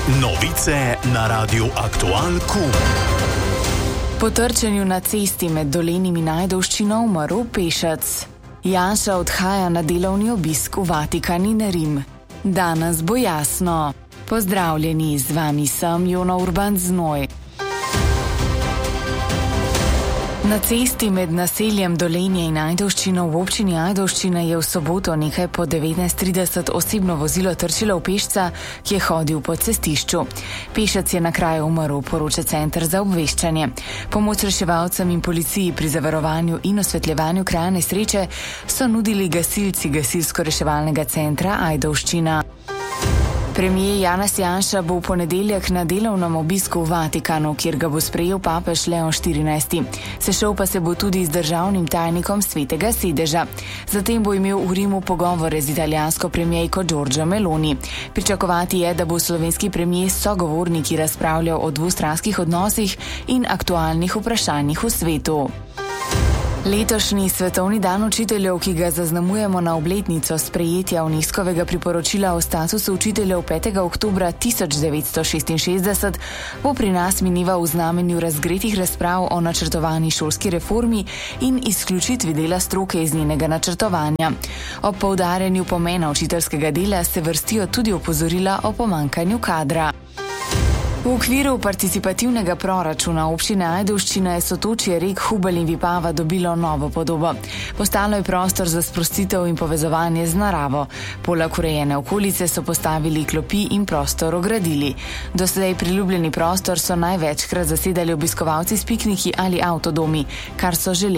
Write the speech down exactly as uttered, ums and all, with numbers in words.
Novice na Radiu Aktual Kum. Po trčenju na cesti med Dolenjim in Ajdovščino umrl pešec. Janša odhaja na delovni obisk v Vatikan in Rim. Danes bo jasno. Pozdravljeni, z vami sem Jona Urban Znoj. Na cesti med naseljem Dolenje in Ajdovščino v občini Ajdovščina je v soboto nekaj po devetnajst trideset osebno vozilo trčilo v pešca, ki je hodil po cestišču. Pešec je na kraju umrl, poroča Center za obveščanje. Pomoč reševalcem in policiji pri zavarovanju in osvetljevanju kraja nesreče so nudili gasilci gasilsko-reševalnega centra Ajdovščina. Premier Janez Janša bo v ponedeljek na delovnem obisku v Vatikanu, kjer ga bo sprejel papež Leon štirinajsti. Sešel pa se bo tudi z državnim tajnikom Svetega sedeža. Zatem bo imel v Rimu pogovore z italijansko premierko Giorgio Meloni. Pričakovati je, da bo slovenski premier s sogovorniki razpravljal o dvostranskih odnosih in aktualnih vprašanjih v svetu. Letošnji svetovni dan učiteljev, ki ga zaznamujemo na obletnico sprejetja Unescovega priporočila o statusu učiteljev petega oktobra tisoč devetsto šestinšestdeset, bo pri nas mineval v znamenju razgretih razprav o načrtovani šolski reformi in izključitvi dela stroke iz njenega načrtovanja. Ob poudarjanju pomena učiteljskega dela se vrstijo tudi opozorila o pomanjkanju kadra. V okviru participativnega proračuna občine Ajdovščina je sotočje rek Hubelj in Vipava dobilo novo podobo. Postalo je prostor za sprostitev in povezovanje z naravo. Poleg urejene okolice so postavili klopi in prostor ogradili. Doslej priljubljeni prostor so največkrat zasedali obiskovalci s pikniki ali avtodomi, kar so želeli.